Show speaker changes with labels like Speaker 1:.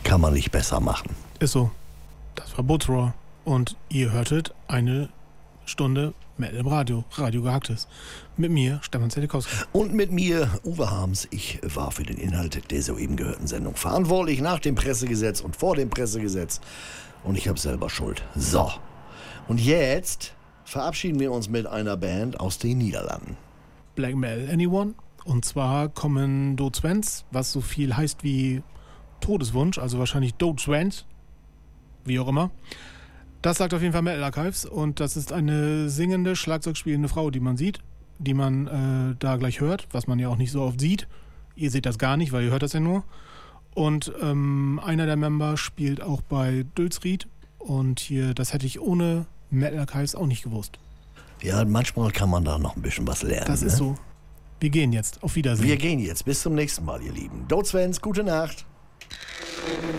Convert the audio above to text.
Speaker 1: kann man nicht besser machen.
Speaker 2: Ist so. Das war Bootsroar. Und ihr hörtet eine Stunde Metal im Radio. Radio Gehacktes. Mit mir, Stefan Zelikowski.
Speaker 1: Und mit mir, Uwe Harms. Ich war für den Inhalt der soeben gehörten Sendung verantwortlich, nach dem Pressegesetz und vor dem Pressegesetz. Und ich habe selber Schuld. So. Und jetzt verabschieden wir uns mit einer Band aus den Niederlanden.
Speaker 2: Black Metal Anyone? Und zwar kommen Doodswens, was so viel heißt wie Todeswunsch, also wahrscheinlich Doodswens, wie auch immer. Das sagt auf jeden Fall Metal Archives und das ist eine singende, Schlagzeugspielende Frau, die man sieht, die man da gleich hört, was man ja auch nicht so oft sieht. Ihr seht das gar nicht, weil ihr hört das ja nur. Und einer der Member spielt auch bei Dulsried und hier, das hätte ich ohne Metal Archives auch nicht gewusst.
Speaker 1: Ja, manchmal kann man da noch ein bisschen was lernen.
Speaker 2: Das ist so. Wir gehen jetzt. Auf Wiedersehen.
Speaker 1: Wir gehen jetzt. Bis zum nächsten Mal, ihr Lieben. Doodswens, gute Nacht.